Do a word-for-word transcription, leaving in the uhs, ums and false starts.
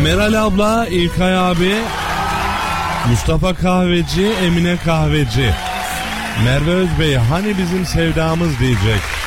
Meral abla, İlkay abi, Mustafa Kahveci, Emine Kahveci. Merve Özbey hani bizim sevdamız diyecek.